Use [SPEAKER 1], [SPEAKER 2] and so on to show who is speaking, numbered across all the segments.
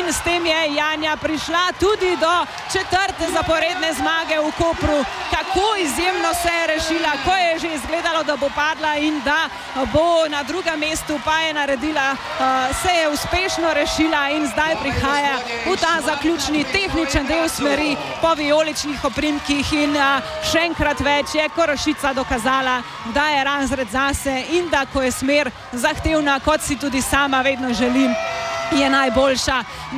[SPEAKER 1] in s tem je Janja prišla tudi do 4. zaporedne zmage v Kopru. Kako izjemno se je rešila, ko je že izgledalo, da bo padla in da bo na drugem mestu, pa je naredila, se je uspešno rešila in zdaj prihaja v ta zaključni tehničen del smeri po vijoličnih oprimkih in še enkrat več je Korošica dokazala, da je razred zase in da ko je smer zahtevna, kot si tudi sama vedno želim, je najboljša.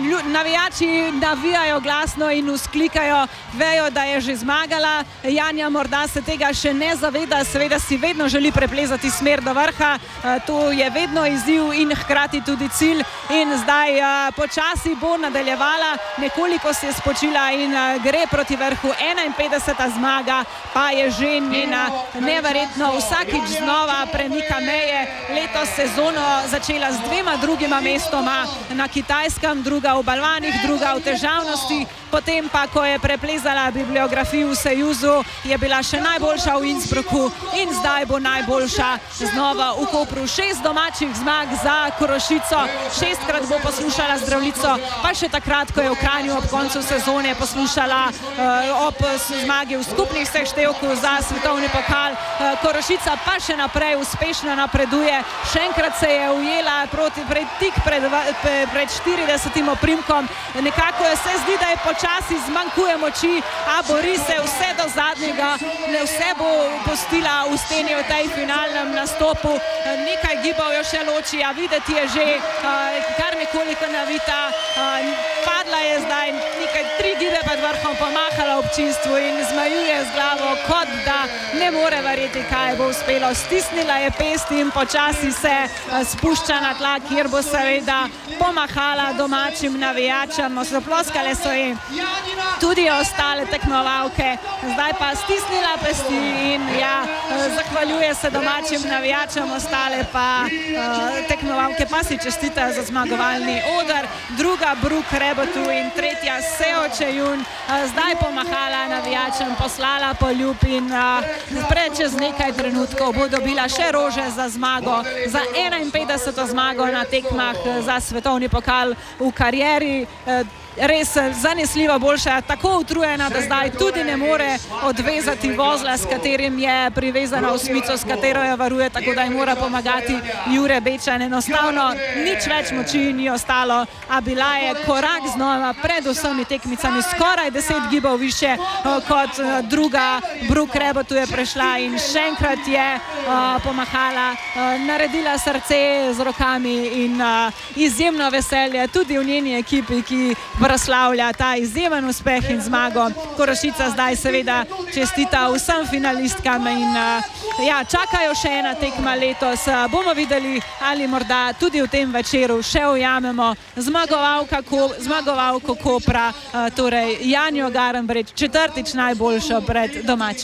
[SPEAKER 1] Navijači navijajo glasno in vzklikajo, vejo, da je že zmagala. Janja morda se tega še ne zaveda, seveda si vedno želi preplezati smer do vrha, to je vedno izziv in hkrati tudi cilj in zdaj počasi bo nadaljevala, nekoliko se je spočila in gre proti vrhu. 51. zmaga pa je že njena, neverjetno, vsakič znova premika meje, letos sezono začela z 2 drugima mestoma na Kitajskem, druga v balvanih, druga v težavnosti, potem pa, ko je preplezala bibliografijo v Sejuzu, je bila še najboljša v Innsbrucku in zdaj bo najboljša znova v Kopru. 6 domačih zmag za Korošico, 6-krat bo poslušala Zdravljico, pa še takrat, ko je v Kranju ob koncu sezone poslušala ob zmagi v skupnih seštevku za svetovni pokal. Korošica pa še naprej uspešno napreduje, še enkrat se je ujela tik pred 40. oprimkom, nekako se zdi, da je počasi zmanjkuje moči, a bori se vse do zadnjega, vse bo pustila v steni v tej finalnem nastopu, nekaj gibov jo še loči, a videti je že kar nekoliko navita, padla je zdaj nekaj 3 gibe pred vrhom, pomahala občinstvu in zmajuje z glavo, kot da ne more verjeti, kaj bo uspelo. Stisnila je pesti in počasi se spušča na tla, kjer bo seveda pomahala domačim navijačem, zaploskale so ji tudi ostale tekmovalke, zdaj pa stisnila pesti in zahvaljuje se domačim navijačem, ostale pa tekmovalke pa si čestitajo za zmagovalni oder, druga Bruk Rebotu in tretja Seo Čejun, zdaj pomahala navijačem, poslala poljub in čez nekaj trenutkov bo dobila še rože za zmago, za 51. zmago na tekmah za svetovni pokal v karieri. Res zanesljivo boljša, tako utrujena, da zdaj tudi ne more odvezati vozla, s katerim je privezana osmico, s katero jo varuje, tako da ji mora pomagati Jure Bečan. Enostavno nič več moči ni ostalo, a bila je korak znova pred vsemi tekmicami, skoraj 10 gibov više kot druga Bruk Rebotu je prešla in še enkrat je pomahala, naredila srce z rokami in izjemno veselje tudi v njeni ekipi, ki proslavlja ta izjemen uspeh in zmago. Korošica zdaj seveda čestita vsem finalistkam in čakajo še ena tekma letos. Bomo videli, ali morda tudi v tem večeru še ujamemo zmagovalko Kopra, torej Janjo Garnbret, 4. najboljšo pred domačimi.